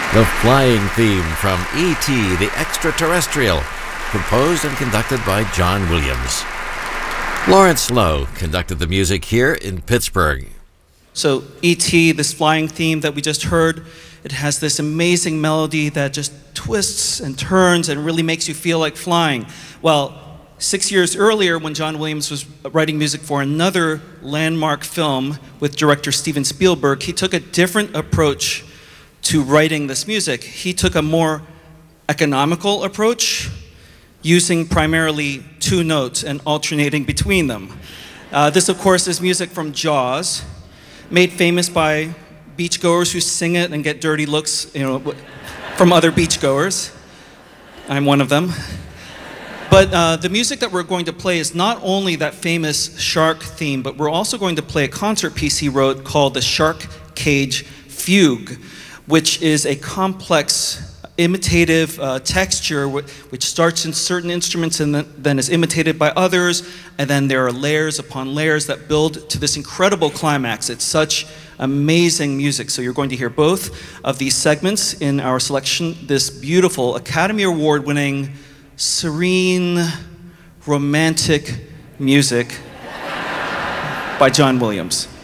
The flying theme from E.T. the Extraterrestrial, composed and conducted by John Williams. Lawrence Lowe conducted the music here in Pittsburgh. So E.T., this flying theme that we just heard, it has this amazing melody that just twists and turns and really makes you feel like flying. Well, 6 years earlier, when John Williams was writing music for another landmark film with director Steven Spielberg, he took a different approach to writing this music. He took a more economical approach, using primarily two notes and alternating between them. This, of course, is music from Jaws, made famous by beachgoers who sing it and get dirty looks, from other beachgoers. I'm one of them. But the music that we're going to play is not only that famous shark theme, but we're also going to play a concert piece he wrote called the Shark Cage Fugue, which is a complex imitative texture which starts in certain instruments and then is imitated by others, and then there are layers upon layers that build to this incredible climax. It's such amazing music. So you're going to hear both of these segments in our selection, this beautiful Academy Award-winning, serene, romantic music by John Williams.